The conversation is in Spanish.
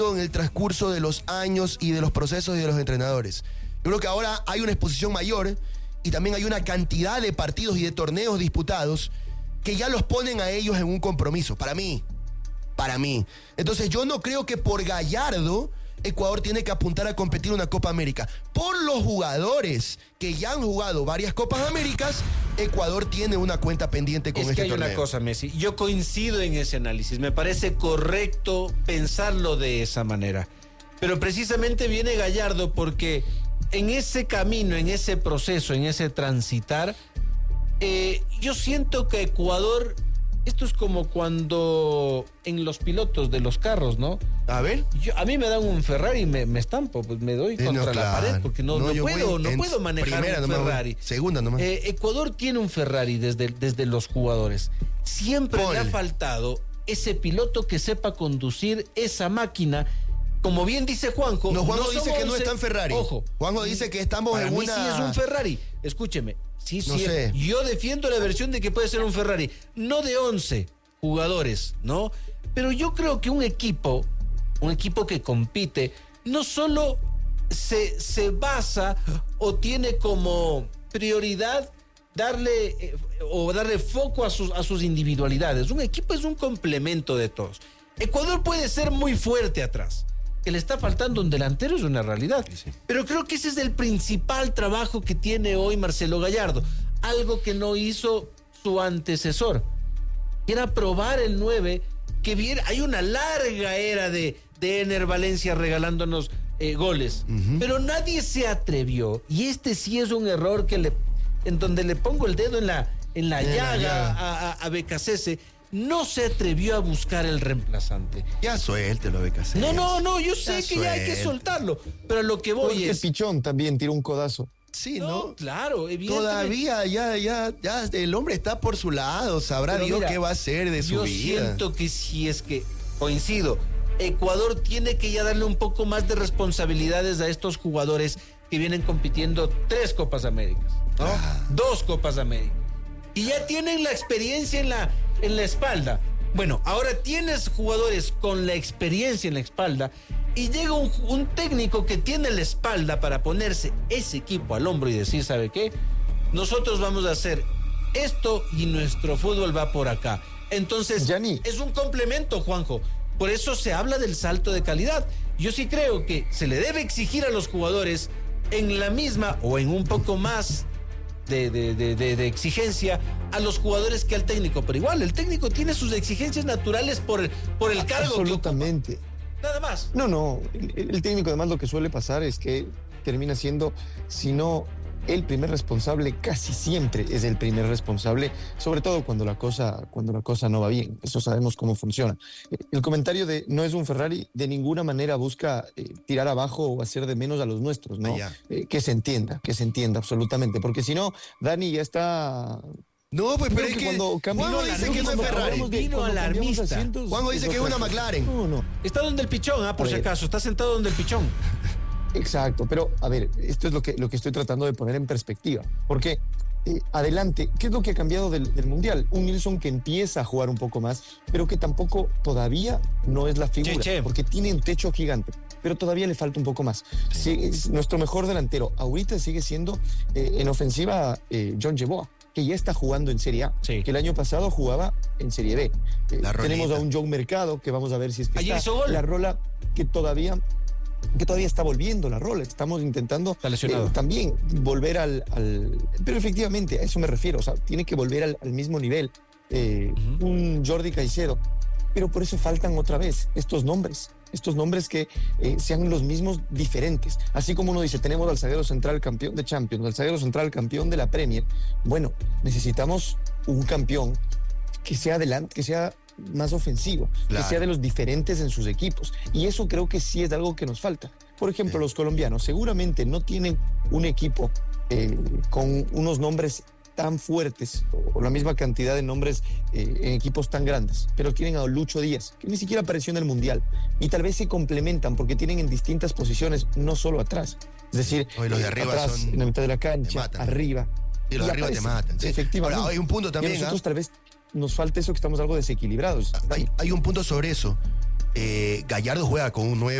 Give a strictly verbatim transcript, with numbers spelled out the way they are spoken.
en el transcurso de los años y de los procesos y de los entrenadores. Yo creo que ahora hay una exposición mayor y también hay una cantidad de partidos y de torneos disputados que ya los ponen a ellos en un compromiso, para mí, para mí. Entonces yo no creo que por Gallardo Ecuador tiene que apuntar a competir una Copa América. Por los jugadores que ya han jugado varias Copas Américas, Ecuador tiene una cuenta pendiente con es este que hay torneo. una cosa, Messi, yo coincido en ese análisis, me parece correcto pensarlo de esa manera, pero precisamente viene Gallardo porque en ese camino, en ese proceso, en ese transitar, eh, yo siento que Ecuador, esto es como cuando en los pilotos de los carros, ¿no? A ver. Yo, a mí me dan un Ferrari y me, me estampo, pues me doy Sí, contra no, la claro. pared porque no, No, no yo puedo, voy no en puedo manejar primera un nomás, Ferrari. segunda nomás. Eh, Ecuador tiene un Ferrari desde, desde los jugadores. Siempre Ponle. le ha faltado ese piloto que sepa conducir esa máquina. Como bien dice Juanjo. No, Juanjo no dice somos que no once. está en Ferrari. Ojo. Juanjo dice que estamos Para en mí una... sí es un Ferrari. Escúcheme. Sí, No sí. sé. Yo defiendo la versión de que puede ser un Ferrari. No de once jugadores, ¿no? Pero yo creo que un equipo, un equipo que compite, no solo se, se basa o tiene como prioridad darle eh, o darle foco a sus, a sus individualidades. Un equipo es un complemento de todos. Ecuador puede ser muy fuerte atrás. Que le está faltando un delantero es una realidad. Sí, sí. Pero creo que ese es el principal trabajo que tiene hoy Marcelo Gallardo. Algo que no hizo su antecesor. Que era probar el nueve, que viene, hay una larga era de, de Ener Valencia regalándonos eh, goles. Uh-huh. Pero nadie se atrevió. Y este sí es un error que le, en donde le pongo el dedo en la, en la en llaga, la llaga. a, a, a Becasese. No se atrevió a buscar el reemplazante. Ya suéltelo, Becasese. No, no, no, yo sé ya que ya hay que soltarlo. Pero lo que voy Porque es... Pichón también tiró un codazo. Sí, no, ¿no? Claro, evidentemente. Todavía, ya, ya, ya, el hombre está por su lado, sabrá Pero Dios mira, qué va a hacer de su yo vida. Yo siento que si es que, coincido, Ecuador tiene que ya darle un poco más de responsabilidades a estos jugadores que vienen compitiendo tres Copas Américas, ¿no? Ah. Dos Copas Américas. Y ya tienen la experiencia en la, en la espalda. Bueno, ahora tienes jugadores con la experiencia en la espalda y llega un, un técnico que tiene la espalda para ponerse ese equipo al hombro y decir, ¿sabe qué? Nosotros vamos a hacer esto y nuestro fútbol va por acá. Entonces, Gianni. Es un complemento, Juanjo. Por eso se habla del salto de calidad. Yo sí creo que se le debe exigir a los jugadores en la misma o en un poco más De, de, de, de, de exigencia a los jugadores que al técnico, pero igual el técnico tiene sus exigencias naturales por, por el cargo. Absolutamente. Que Nada más. No, no, el, el técnico además lo que suele pasar es que termina siendo, si no el primer responsable, casi siempre es el primer responsable, sobre todo cuando la cosa, cuando la cosa no va bien. Eso sabemos cómo funciona. El comentario de no es un Ferrari de ninguna manera busca eh, tirar abajo o hacer de menos a los nuestros, ¿no? Eh, que se entienda, que se entienda absolutamente, porque si no, Dani ya está... No, pues pero es que, que cuando Juanjo dice que no es Ferrari. Vino alarmista. Juanjo dice que es una McLaren. No, no. Está donde el pichón, ah, por si acaso, está sentado donde el pichón. Exacto, pero a ver, esto es lo que, lo que estoy tratando de poner en perspectiva, porque eh, adelante, ¿qué es lo que ha cambiado del, del Mundial? Un Nilsson que empieza a jugar un poco más, pero que tampoco todavía no es la figura, che, che. porque tiene un techo gigante, pero todavía le falta un poco más. Sí, es nuestro mejor delantero, ahorita sigue siendo eh, en ofensiva eh, John Yeboah, que ya está jugando en Serie A, sí. que el año pasado jugaba en Serie B. Eh, tenemos a un John Mercado, que vamos a ver si es que Ayer está. Hizo gol. La Rola que todavía... que todavía está volviendo la Rola, estamos intentando eh, también volver al, al... Pero efectivamente, a eso me refiero, o sea, tiene que volver al, al mismo nivel, eh, uh-huh. un Jordi Caicedo, pero por eso faltan otra vez estos nombres, estos nombres que eh, sean los mismos diferentes, así como uno dice, tenemos al zaguero central campeón de Champions, al zaguero central campeón de la Premier, bueno, necesitamos un campeón que sea adelante, que sea más ofensivo, claro. que sea de los diferentes en sus equipos. Y eso creo que sí es algo que nos falta. Por ejemplo, sí. los colombianos seguramente no tienen un equipo eh, con unos nombres tan fuertes o la misma cantidad de nombres eh, en equipos tan grandes, pero tienen a Lucho Díaz, que ni siquiera apareció en el Mundial, y tal vez se complementan porque tienen en distintas posiciones, no solo atrás, es decir, Hoy los de arriba atrás, son... en la mitad de la cancha, arriba. Y los de arriba te matan. Sí. Efectivamente. Ahora, hay un punto también. Y nosotros ¿eh? tal vez nos falta eso, que estamos algo desequilibrados. Hay, hay un punto sobre eso. eh, Gallardo juega con un nueve